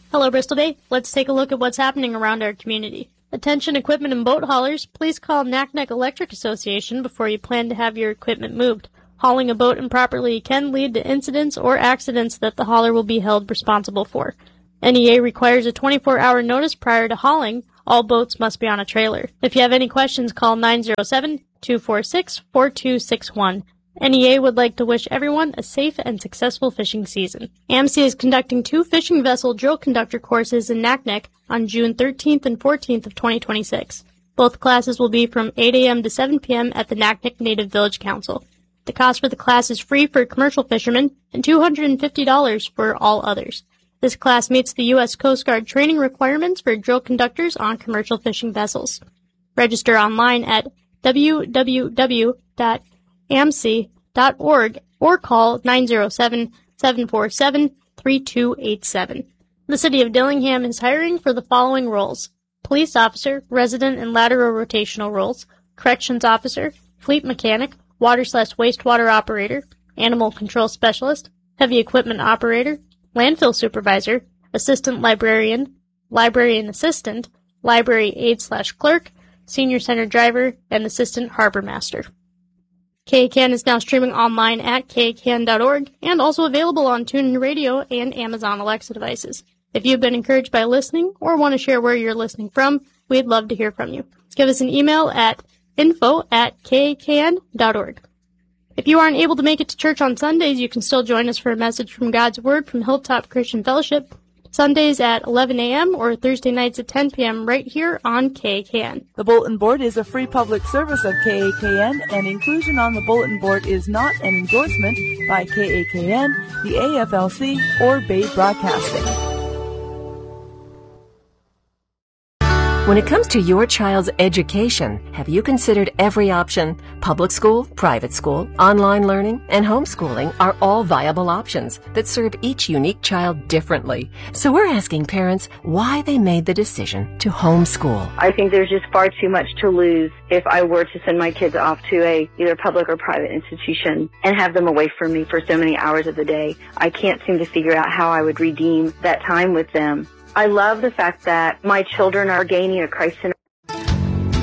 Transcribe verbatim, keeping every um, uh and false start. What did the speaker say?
Hello, Bristol Bay. Let's take a look at what's happening around our community. Attention equipment and boat haulers, please call Naknek Electric Association before you plan to have your equipment moved. Hauling a boat improperly can lead to incidents or accidents that the hauler will be held responsible for. N E A requires a twenty-four hour notice prior to hauling. All boats must be on a trailer. If you have any questions, call nine zero seven, two four six, four two six one. N E A would like to wish everyone a safe and successful fishing season. A M C is conducting two fishing vessel drill conductor courses in Naknek on June thirteenth and fourteenth of twenty twenty-six. Both classes will be from eight a.m. to seven p.m. at the Naknek Native Village Council. The cost for the class is free for commercial fishermen and two hundred fifty dollars for all others. This class meets the U S Coast Guard training requirements for drill conductors on commercial fishing vessels. Register online at w w w dot a m c dot org or call nine zero seven, seven four seven, three two eight seven. The City of Dillingham is hiring for the following roles: police officer, resident and lateral rotational roles, corrections officer, fleet mechanic, water slash wastewater operator, animal control specialist, heavy equipment operator, landfill supervisor, assistant librarian, librarian assistant, library aide slash clerk, senior center driver, and assistant harbor master. K A C A N is now streaming online at k a c a n dot org and also available on TuneIn Radio and Amazon Alexa devices. If you've been encouraged by listening or want to share where you're listening from, we'd love to hear from you. Give us an email at info at k a k n dot org. If you aren't able to make it to church on Sundays, you can still join us for a message from God's Word from Hilltop Christian Fellowship, Sundays at eleven a.m. or Thursday nights at ten p.m. right here on K A K N. The Bulletin Board is a free public service of K A K N, and inclusion on the Bulletin Board is not an endorsement by K A K N, the A F L C, or Bay Broadcasting. When it comes to your child's education, have you considered every option? Public school, private school, online learning, and homeschooling are all viable options that serve each unique child differently. So we're asking parents why they made the decision to homeschool. I think there's just far too much to lose if I were to send my kids off to a either public or private institution and have them away from me for so many hours of the day. I can't seem to figure out how I would redeem that time with them. I love the fact that my children are gaining a Christ-centered